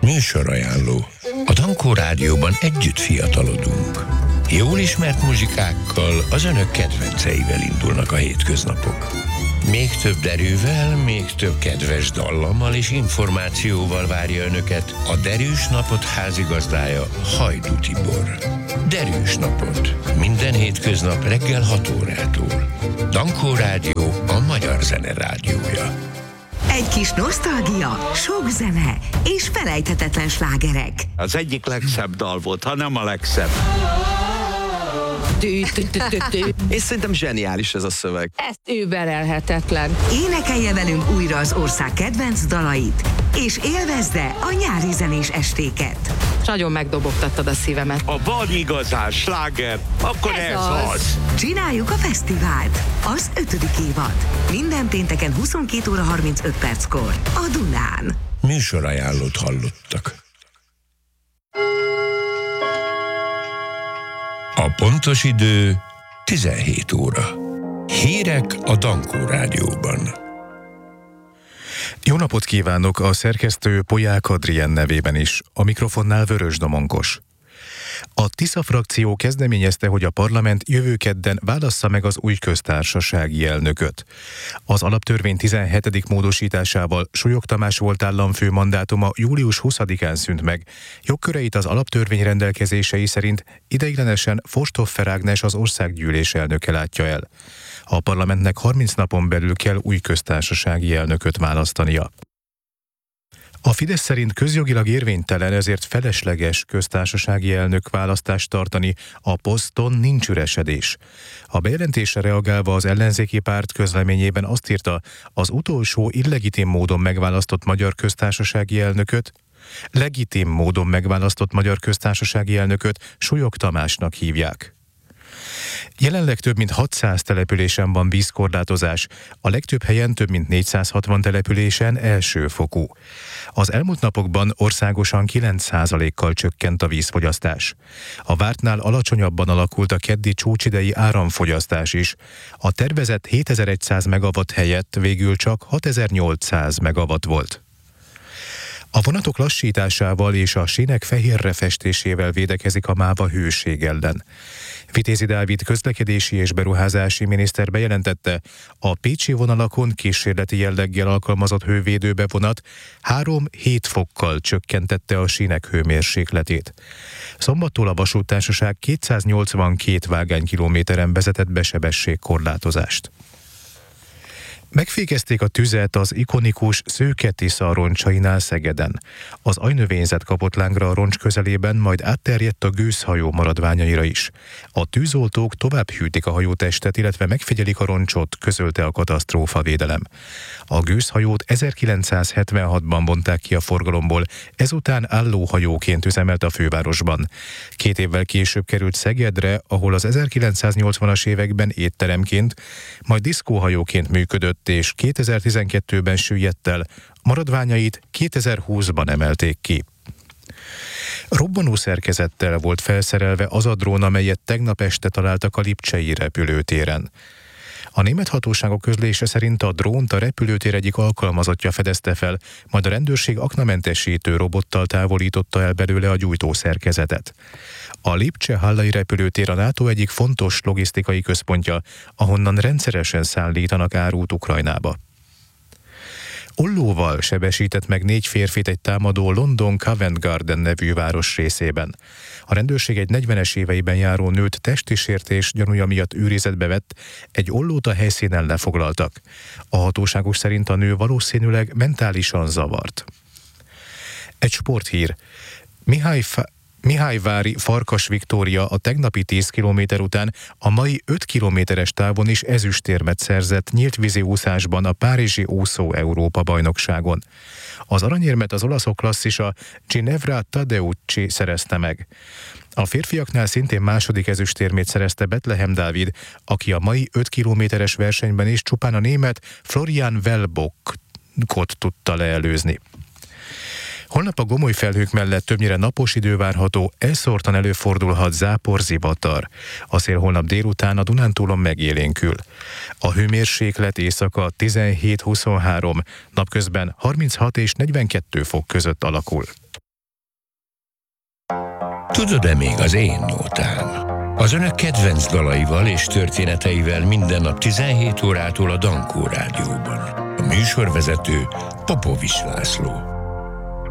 Műsorajánló. A Dankó Rádióban együtt fiatalodunk. Jól ismert muzsikákkal, az önök kedvenceivel indulnak a hétköznapok. Még több derűvel, még több kedves dallammal és információval várja önöket a Derűs Napot házigazdája, Hajdú Tibor. Derűs Napot. Minden hétköznap reggel 6 órától. Dankó Rádió, a magyar zene rádiója. Egy kis nosztalgia, sok zene és felejthetetlen slágerek. Az egyik legszebb dal volt, ha nem a legszebb. És szerintem zseniális ez a szöveg. Ez überelhetetlen. Énekelje velünk újra az ország kedvenc dalait, és élvezze a nyári zenés estéket. Nagyon megdobogtattad a szívemet. Ha van igazán sláger, akkor ez az. Csináljuk a fesztivált, az 5. évad. Minden pénteken 22 óra 35 perckor a Dunán. Műsorajánlót hallottak. A pontos idő 17 óra. Hírek a Dankó Rádióban. Jó napot kívánok, a szerkesztő Polyák Adrien nevében is, a mikrofonnál Vörös Domonkos. A Tisza frakció kezdeményezte, hogy a parlament jövő kedden válassza meg az új köztársasági elnököt. Az alaptörvény 17. módosításával Súlyog Tamás volt államfő mandátuma július 20-án szűnt meg. Jogköreit az alaptörvény rendelkezései szerint ideiglenesen Fosthofffer Ágnes az országgyűlés elnöke látja el. A parlamentnek 30 napon belül kell új köztársasági elnököt választania. A Fidesz szerint közjogilag érvénytelen, ezért felesleges köztársasági elnök választást tartani, a poszton nincs üresedés. A bejelentésre reagálva az ellenzéki párt közleményében azt írta, az utolsó illegitim módon megválasztott magyar köztársasági elnököt, legitim módon megválasztott magyar köztársasági elnököt Súlyog Tamásnak hívják. Jelenleg több mint 600 településen van vízkorlátozás, a legtöbb helyen több mint 460 településen elsőfokú. Az elmúlt napokban országosan 9%-kal csökkent a vízfogyasztás. A vártnál alacsonyabban alakult a keddi csúcsidei áramfogyasztás is. A tervezett 7100 megawatt helyett végül csak 6800 megawatt volt. A vonatok lassításával és a sínek fehérre festésével védekezik a MÁVA hőség ellen. Vitézi Dávid közlekedési és beruházási miniszter bejelentette, a pécsi vonalakon kísérleti jelleggel alkalmazott hővédőbe vonat 3-7 fokkal csökkentette a sínek hőmérsékletét. Szombattól a vasúttársaság 282 vágánykilométeren vezetett be sebességkorlátozást. Megfékezték a tüzet az ikonikus Szőke Tisza roncsainál Szegeden. Az ajnövényzet kapott lángra a roncs közelében, majd átterjedt a gőzhajó maradványaira is. A tűzoltók tovább hűtik a hajótestet, illetve megfigyelik a roncsot, közölte a katasztrófavédelem. A gőzhajót 1976-ban vonták ki a forgalomból, ezután állóhajóként üzemelt a fővárosban. 2 évvel később került Szegedre, ahol az 1980-as években étteremként, majd diszkóhajóként működött, és 2012-ben süllyedt el, maradványait 2020-ban emelték ki. Robbanó szerkezettel volt felszerelve az a drón, amelyet tegnap este találtak a lipcsei repülőtéren. A német hatóságok közlése szerint a drónt a repülőtér egyik alkalmazottja fedezte fel, majd a rendőrség aknamentesítő robottal távolította el belőle a gyújtószerkezetet. A Lipcse-Hallai repülőtér a NATO egyik fontos logisztikai központja, ahonnan rendszeresen szállítanak árut Ukrajnába. Ollóval sebesített meg 4 férfit egy támadó London Covent Garden nevű város részében. A rendőrség egy 40-es éveiben járó nőt testi sértés gyanúja miatt őrizetbe vett, egy ollót a helyszínen lefoglaltak. A hatóságok szerint a nő valószínűleg mentálisan zavart. Egy sporthír. Mihályvári Farkas Viktória a tegnapi 10 kilométer után a mai 5 kilométeres távon is ezüstérmet szerzett nyíltvízi úszásban a párizsi úszó Európa bajnokságon. Az aranyérmet az olaszok klasszisa Ginevra Tadeucci szerezte meg. A férfiaknál szintén második ezüstérmét szerezte Betlehem Dávid, aki a mai 5 kilométeres versenyben is csupán a német Florian Wellbockot tudta leelőzni. Holnap a gomoly felhők mellett többnyire napos idő várható, elszórtan előfordulhat zápor-zivatar. A szél holnap délután a Dunántúlon megélénkül. A hőmérséklet éjszaka 17-23, napközben 36 és 42 fok között alakul. Tudod-e még az én nótám? Az önök kedvenc dalaival és történeteivel minden nap 17 órától a Dankó Rádióban. A műsorvezető Popovics László.